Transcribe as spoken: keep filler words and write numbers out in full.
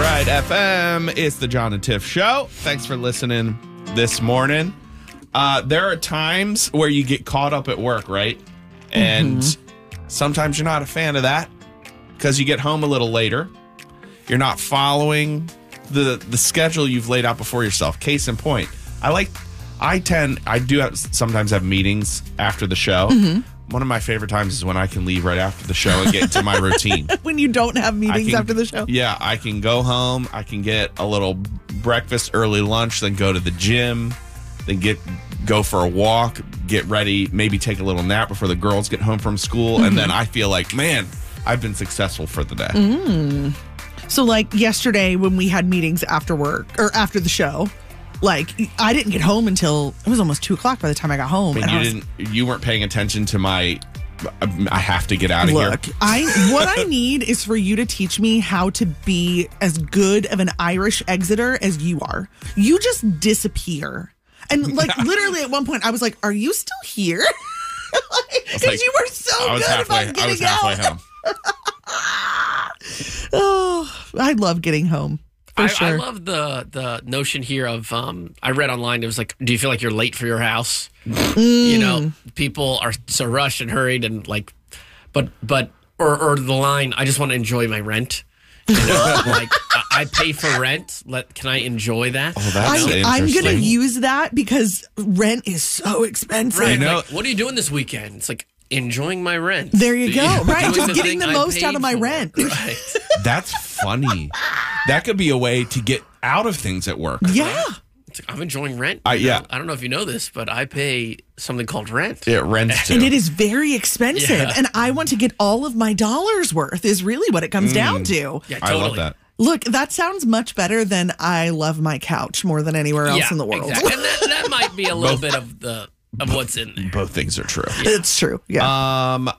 right, F M, it's the John and Tiff Show. Thanks for listening this morning. Uh, there are times where you get caught up at work, right? And mm-hmm. sometimes you're not a fan of that because you get home a little later. You're not following the the schedule you've laid out before yourself. Case in point, I like, I tend, I do have, sometimes have meetings after the show. Mm-hmm. One of my favorite times is when I can leave right after the show and get into my routine. When you don't have meetings can, after the show? Yeah, I can go home, I can get a little breakfast, early lunch, then go to the gym, then get go for a walk, get ready, maybe take a little nap before the girls get home from school, mm-hmm. and then I feel like, man, I've been successful for the day. Mm. So like yesterday when we had meetings after work, or after the show, like, I didn't get home until it was almost two o'clock by the time I got home. And, and you was, didn't, you weren't paying attention to my, I have to get out of look, here. I what I need is for you to teach me how to be as good of an Irish exiter as you are. You just disappear. And like literally at one point I was like, are you still here? Because like, you were so good halfway, about getting I was halfway out. Home. Oh, I love getting home. I, sure. I love the the notion here of, um, I read online, it was like, do you feel like you're late for your house? Mm. You know, people are so rushed and hurried and like, but, but, or, or the line, I just want to enjoy my rent. You know, like, I, I pay for rent. Let Can I enjoy that? Oh, that's I'm, interesting. I'm going to use that because rent is so expensive. Right. You know, like, what are you doing this weekend? It's like, enjoying my rent. There you go. You know, right. Just the getting the most out of my for. rent. Right. That's funny. That could be a way to get out of things at work. Yeah. It's like, I'm enjoying rent. Uh, yeah. I don't know if you know this, but I pay something called rent. Yeah, rent too. And it is very expensive. Yeah. And I want to get all of my dollars worth is really what it comes mm. down to. Yeah, totally. I love that. Look, that sounds much better than I love my couch more than anywhere else yeah, in the world. Exactly. And that, that might be a little bit of the of what's in there. Both things are true. Yeah. It's true. Yeah. Um,